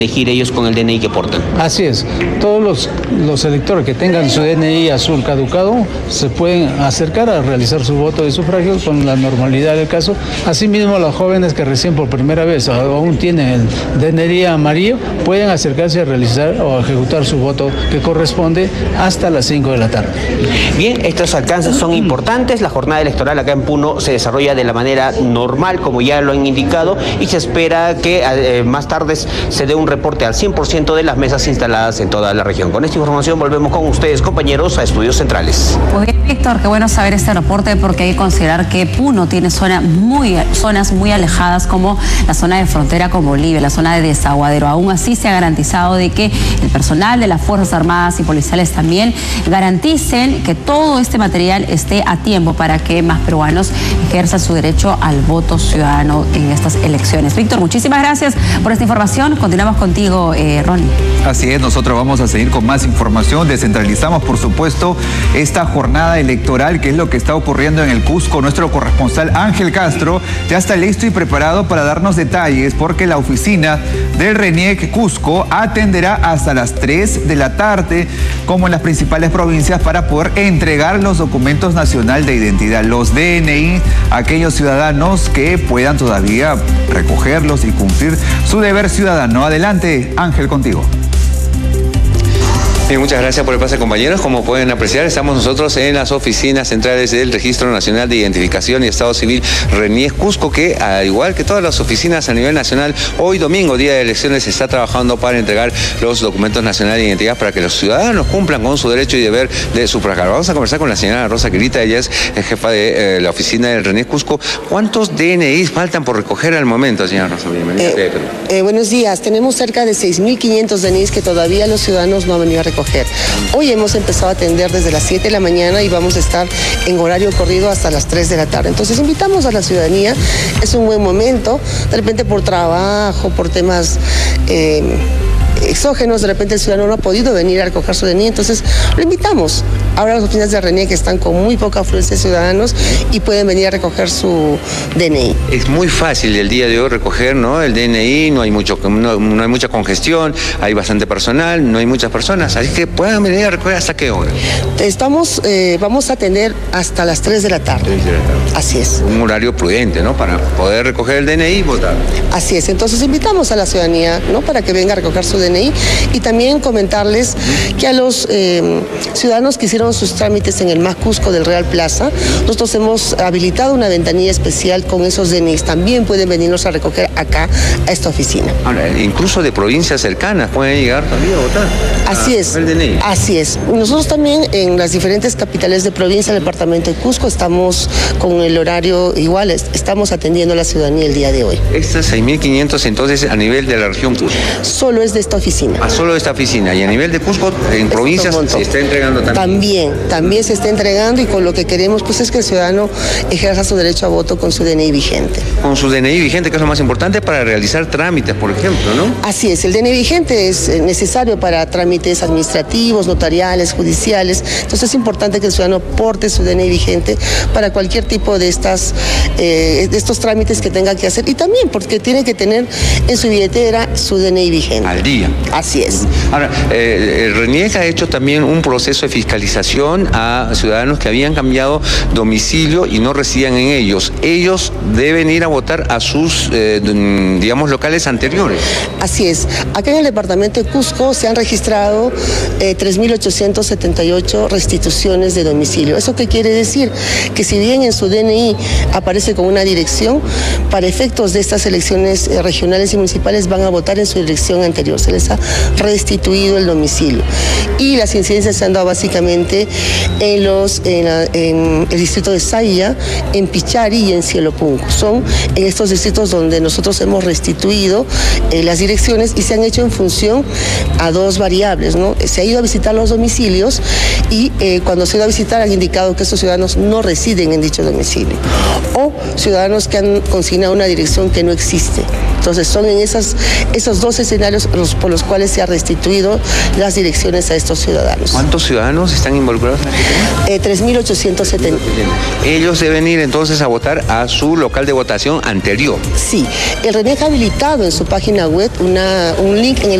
elegir ellos con el DNI que portan. Así es, todos los electores que tengan su DNI azul caducado se pueden acercar a realizar su voto de sufragio con la normalidad del caso. Asimismo, los jóvenes que recién por primera vez aún tienen el DNI amarillo pueden acercarse a realizar o a ejecutar su voto que corresponde hasta las 5 de la tarde. Bien, estos alcances son importantes. La jornada electoral acá en Puno se desarrolla de la manera normal, como ya lo han indicado, y se espera que más tarde se dé un reporte al 100% de las mesas instaladas en toda la región. Con esta información volvemos con ustedes, compañeros, a Estudios Centrales. Muy bien, Víctor, qué bueno saber este reporte, porque hay que considerar que Puno tiene zonas muy alejadas, como la zona de frontera con Bolivia, la zona de Desaguadero. Aún así se ha garantizado de que el personal de las Fuerzas Armadas y policiales también garanticen que todo este material esté a tiempo para que más peruanos ejerzan su derecho al voto ciudadano en estas elecciones. Víctor, muchísimas gracias por esta información. Continuamos contigo, Ronnie. Así es, nosotros vamos a seguir con más información. Descentralizamos, por supuesto, esta jornada electoral, que es lo que está ocurriendo en el Cusco. Nuestro corresponsal Ángel Castro ya está listo y preparado para darnos detalles, porque la oficina del RENIEC Cusco atenderá hasta las 3 de la tarde, como en las principales provincias, para poder entregar los documentos nacional de identidad, los DNI, a aquellos ciudadanos que puedan todavía recogerlos y cumplir su deber ciudadano. Adelante, Ángel, contigo. Muchas gracias por el pase, compañeros. Como pueden apreciar, estamos nosotros en las oficinas centrales del Registro Nacional de Identificación y Estado Civil RENIEC Cusco, que al igual que todas las oficinas a nivel nacional, hoy domingo, día de elecciones, se está trabajando para entregar los documentos nacionales de identidad para que los ciudadanos cumplan con su derecho y deber de sufragar. Vamos a conversar con la señora Rosa Quirita, ella es jefa de la oficina del RENIEC Cusco. ¿Cuántos DNIs faltan por recoger al momento, señora Rosa? Bienvenida. Buenos días. Tenemos cerca de 6.500 DNIs que todavía los ciudadanos no han venido a recoger. Hoy hemos empezado a atender desde las 7 de la mañana y vamos a estar en horario corrido hasta las 3 de la tarde. Entonces invitamos a la ciudadanía, es un buen momento, de repente por trabajo, por temas exógenos, de repente el ciudadano no ha podido venir a recoger su DNI, entonces lo invitamos. Ahora las oficinas de RENIEC están con muy poca afluencia de ciudadanos y pueden venir a recoger su DNI. Es muy fácil el día de hoy recoger, ¿no?, el DNI, no hay mucha congestión, hay bastante personal, no hay muchas personas, así que puedan venir a recoger. ¿Hasta qué hora? Vamos a atender hasta las 3 de la tarde. 3 de la tarde. Así es. Un horario prudente, ¿no?, para poder recoger el DNI y votar. Así es, entonces invitamos a la ciudadanía, ¿no?, para que venga a recoger su DNI, y también comentarles que a los ciudadanos que hicieron sus trámites en el MAC Cusco del Real Plaza, nosotros hemos habilitado una ventanilla especial con esos DNIs. También pueden venirnos a recoger acá a esta oficina. Ahora, incluso de provincias cercanas pueden llegar también a votar. Así es. El DNI. Así es. Nosotros también en las diferentes capitales de provincia del departamento de Cusco estamos con el horario igual, estamos atendiendo a la ciudadanía el día de hoy. Estas 6.500 entonces a nivel de la región Cusco. Solo es de esta oficina. Solo de esta oficina. Y a nivel de Cusco, en provincias, se está entregando también. También se está entregando, y con lo que queremos pues es que el ciudadano ejerza su derecho a voto con su DNI vigente. Con su DNI vigente, que es lo más importante para realizar trámites, por ejemplo, ¿no? Así es, el DNI vigente es necesario para trámites administrativos, notariales, judiciales. Entonces es importante que el ciudadano porte su DNI vigente para cualquier tipo de estos trámites que tenga que hacer, y también porque tiene que tener en su billetera su DNI vigente. Al día. Así es. Ahora, el RENIEC ha hecho también un proceso de fiscalización a ciudadanos que habían cambiado domicilio y no residían en ellos. Ellos deben ir a votar a sus, locales anteriores. Así es. Acá en el departamento de Cusco se han registrado 3.878 restituciones de domicilio. ¿Eso qué quiere decir? Que si bien en su DNI aparece con una dirección, para efectos de estas elecciones regionales y municipales van a votar en su dirección anterior. Se les ha restituido el domicilio. Y las incidencias se han dado básicamente en el distrito de Saya, en Pichari y en Cielo Punco. Son en estos distritos donde nosotros hemos restituido las direcciones, y se han hecho en función a dos variables, ¿no? Se ha ido a visitar los domicilios y cuando se ha ido a visitar han indicado que estos ciudadanos no residen en dicho domicilio, o ciudadanos que han consignado una dirección que no existe. Entonces son en esos dos escenarios por los cuales se ha restituido las direcciones a estos ciudadanos. ¿Cuántos ciudadanos están involucrados? 3.870. Ellos deben ir entonces a votar a su local de votación anterior. Sí, el RENIEC ha habilitado en su página web un link en el